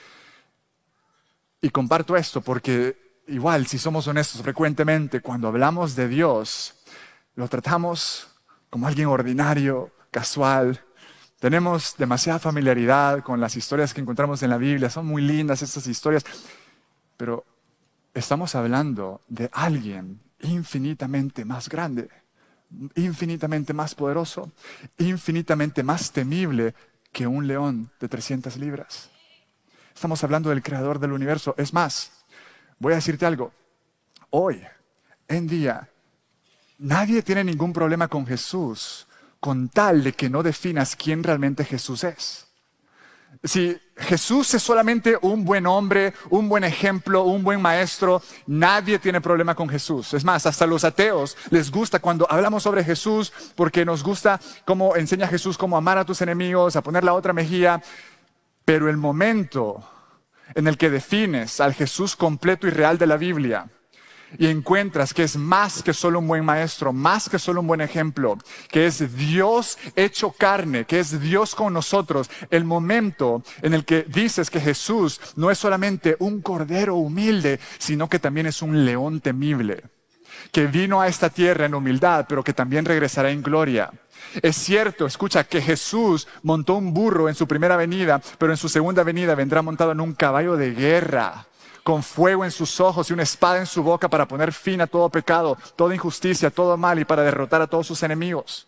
Y comparto esto porque igual, si somos honestos, frecuentemente cuando hablamos de Dios, lo tratamos como alguien ordinario, casual. Tenemos demasiada familiaridad con las historias que encontramos en la Biblia. Son muy lindas estas historias. Pero estamos hablando de alguien infinitamente más grande, infinitamente más poderoso, infinitamente más temible que un león de 300 libras. Estamos hablando del creador del universo. Es más, voy a decirte algo. Hoy en día, nadie tiene ningún problema con Jesús con tal de que no definas quién realmente Jesús es. Si Jesús es solamente un buen hombre, un buen ejemplo, un buen maestro, nadie tiene problema con Jesús. Es más, hasta los ateos les gusta cuando hablamos sobre Jesús porque nos gusta cómo enseña Jesús cómo amar a tus enemigos, a poner la otra mejilla. Pero el momento en el que defines al Jesús completo y real de la Biblia y encuentras que es más que solo un buen maestro, más que solo un buen ejemplo, que es Dios hecho carne, que es Dios con nosotros, el momento en el que dices que Jesús no es solamente un cordero humilde, sino que también es un león temible, que vino a esta tierra en humildad, pero que también regresará en gloria. Es cierto, escucha, que Jesús montó un burro en su primera venida, pero en su segunda venida vendrá montado en un caballo de guerra, con fuego en sus ojos y una espada en su boca para poner fin a todo pecado, toda injusticia, todo mal y para derrotar a todos sus enemigos.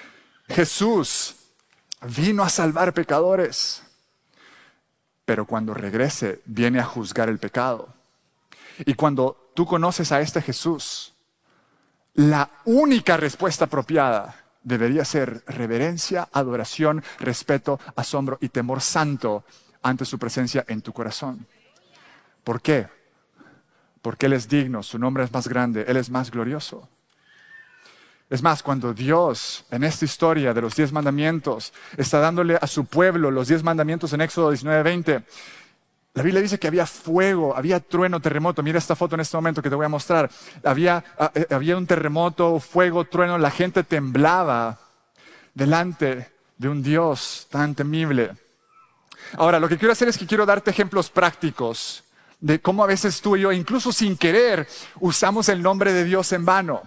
Jesús vino a salvar pecadores, pero cuando regrese viene a juzgar el pecado. Y cuando tú conoces a este Jesús, la única respuesta apropiada debería ser reverencia, adoración, respeto, asombro y temor santo ante su presencia en tu corazón. ¿Por qué? porque Él es digno, su nombre es más grande, Él es más glorioso. Es más, cuando Dios, en esta historia de los 10 mandamientos, está dándole a su pueblo los 10 mandamientos en Éxodo 19:20, la Biblia dice que había fuego, había trueno, terremoto. Mira esta foto en este momento que te voy a mostrar. Había un terremoto, fuego, trueno, la gente temblaba delante de un Dios tan temible. Ahora, lo que quiero hacer es que quiero darte ejemplos prácticos de cómo a veces tú y yo, incluso sin querer, usamos el nombre de Dios en vano.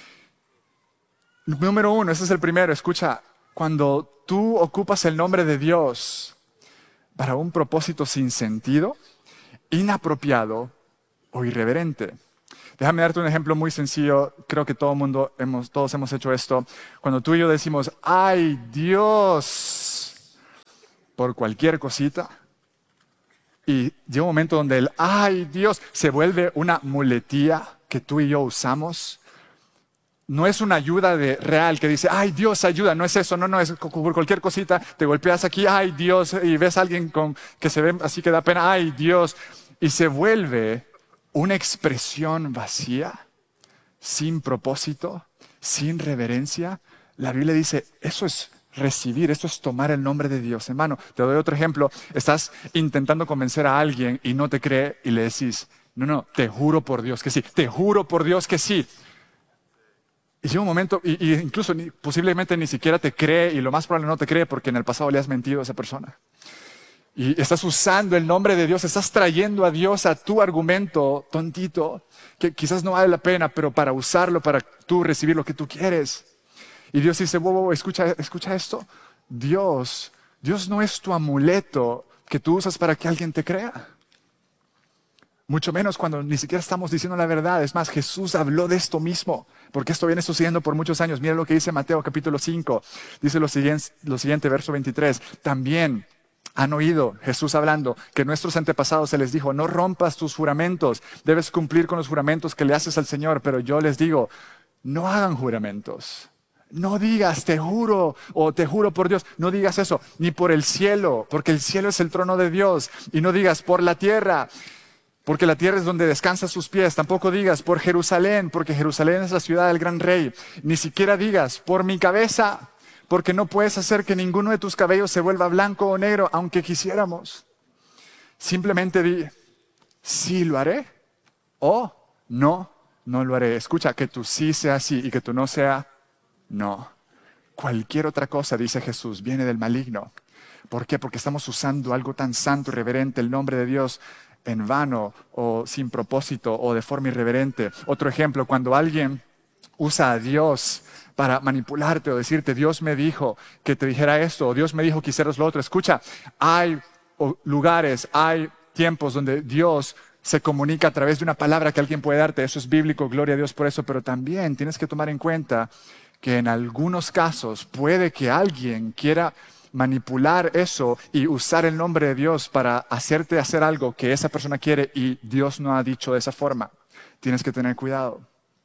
Número 1, ese es el primero. Escucha, cuando tú ocupas el nombre de Dios para un propósito sin sentido, inapropiado o irreverente. Déjame darte un ejemplo muy sencillo. Creo que todos hemos hecho esto. Cuando tú y yo decimos, ¡ay, Dios! Por cualquier cosita. Y llega un momento donde el ¡ay, Dios! Se vuelve una muletilla que tú y yo usamos. No es una ayuda real que dice, ¡ay, Dios, ayuda! No es eso, no, es por cualquier cosita. Te golpeas aquí, ¡ay, Dios! Y ves a alguien que se ve así que da pena, ¡ay, Dios! Y se vuelve una expresión vacía, sin propósito, sin reverencia. La Biblia dice, eso es recibir, eso es tomar el nombre de Dios en vano. Te doy otro ejemplo. Estás intentando convencer a alguien y no te cree y le decís, no, te juro por Dios que sí, te juro por Dios que sí. Y llega un momento, y incluso posiblemente ni siquiera te cree, y lo más probable no te cree porque en el pasado le has mentido a esa persona. Y estás usando el nombre de Dios, estás trayendo a Dios a tu argumento tontito, que quizás no vale la pena, pero para usarlo, para tú recibir lo que tú quieres. Y Dios dice, escucha esto. Dios no es tu amuleto que tú usas para que alguien te crea. Mucho menos cuando ni siquiera estamos diciendo la verdad. Es más, Jesús habló de esto mismo, porque esto viene sucediendo por muchos años. Mira lo que dice Mateo capítulo 5. Dice lo siguiente, verso 23. También han oído, Jesús hablando, que nuestros antepasados se les dijo, no rompas tus juramentos, debes cumplir con los juramentos que le haces al Señor. Pero yo les digo, no hagan juramentos. No digas, te juro, o te juro por Dios. No digas eso, ni por el cielo, porque el cielo es el trono de Dios. Y no digas por la tierra, porque la tierra es donde descansan sus pies. Tampoco digas por Jerusalén, porque Jerusalén es la ciudad del gran rey. Ni siquiera digas por mi cabeza, porque no puedes hacer que ninguno de tus cabellos se vuelva blanco o negro, aunque quisiéramos. Simplemente di, sí lo haré, o no lo haré. Escucha, que tu sí sea sí y que tu no sea no. Cualquier otra cosa, dice Jesús, viene del maligno. ¿Por qué? Porque estamos usando algo tan santo y reverente, el nombre de Dios, en vano o sin propósito o de forma irreverente. Otro ejemplo, cuando alguien usa a Dios para manipularte o decirte, Dios me dijo que te dijera esto, o Dios me dijo que hicieras lo otro. Escucha, hay lugares, hay tiempos donde Dios se comunica a través de una palabra que alguien puede darte. Eso es bíblico, gloria a Dios por eso, pero también tienes que tomar en cuenta que en algunos casos puede que alguien quiera manipular eso y usar el nombre de Dios para hacerte hacer algo que esa persona quiere y Dios no ha dicho de esa forma. Tienes que tener cuidado.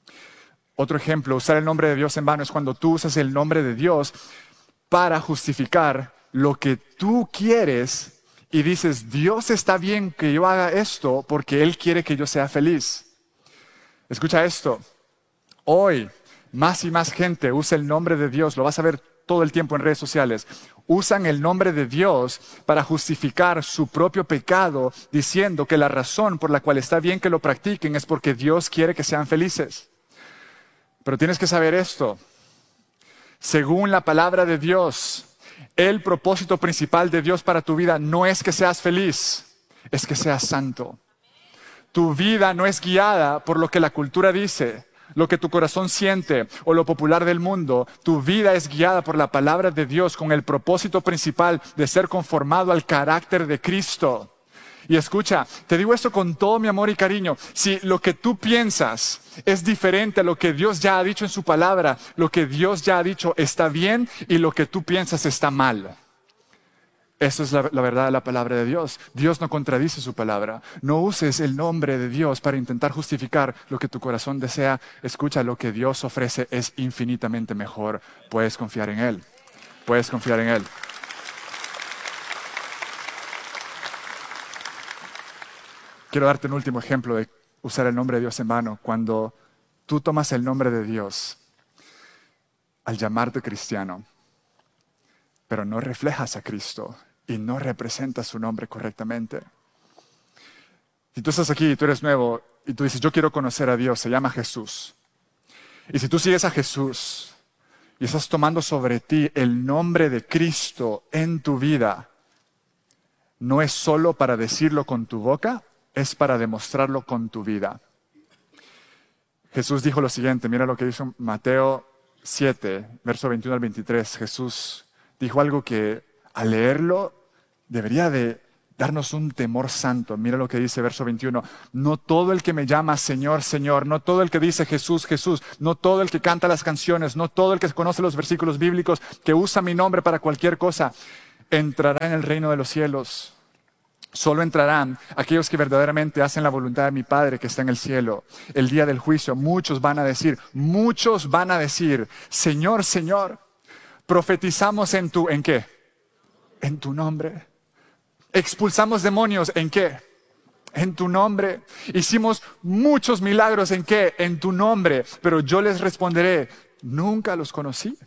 Otro ejemplo, usar el nombre de Dios en vano es cuando tú usas el nombre de Dios para justificar lo que tú quieres y dices, Dios está bien que yo haga esto porque Él quiere que yo sea feliz. Escucha esto. Hoy, más y más gente usa el nombre de Dios, lo vas a ver todo el tiempo en redes sociales. Usan el nombre de Dios para justificar su propio pecado, diciendo que la razón por la cual está bien que lo practiquen es porque Dios quiere que sean felices. Pero tienes que saber esto. Según la palabra de Dios, el propósito principal de Dios para tu vida no es que seas feliz, es que seas santo. Tu vida no es guiada por lo que la cultura dice, lo que tu corazón siente o lo popular del mundo. Tu vida es guiada por la palabra de Dios con el propósito principal de ser conformado al carácter de Cristo. Y escucha, te digo esto con todo mi amor y cariño. Si lo que tú piensas es diferente a lo que Dios ya ha dicho en su palabra, lo que Dios ya ha dicho está bien y lo que tú piensas está mal. Eso es la verdad de la palabra de Dios. Dios no contradice su palabra. No uses el nombre de Dios para intentar justificar lo que tu corazón desea. Escucha, lo que Dios ofrece es infinitamente mejor. Puedes confiar en Él. Puedes confiar en Él. Quiero darte un último ejemplo de usar el nombre de Dios en vano. Cuando tú tomas el nombre de Dios al llamarte cristiano, pero no reflejas a Cristo y no representas su nombre correctamente. Si tú estás aquí y tú eres nuevo y tú dices, yo quiero conocer a Dios, se llama Jesús. Y si tú sigues a Jesús y estás tomando sobre ti el nombre de Cristo en tu vida, no es solo para decirlo con tu boca, es para demostrarlo con tu vida. Jesús dijo lo siguiente, mira lo que dice Mateo 7, verso 21 al 23. Jesús dijo algo que al leerlo debería de darnos un temor santo. Mira lo que dice verso 21. No todo el que me llama Señor, Señor, no todo el que dice Jesús, Jesús, no todo el que canta las canciones, no todo el que conoce los versículos bíblicos, que usa mi nombre para cualquier cosa, entrará en el reino de los cielos. Solo entrarán aquellos que verdaderamente hacen la voluntad de mi Padre que está en el cielo. El día del juicio, muchos van a decir, Señor, Señor, profetizamos ¿en qué? En tu nombre. Expulsamos demonios, ¿en qué? En tu nombre. Hicimos muchos milagros, ¿en qué? En tu nombre. Pero yo les responderé, nunca los conocí.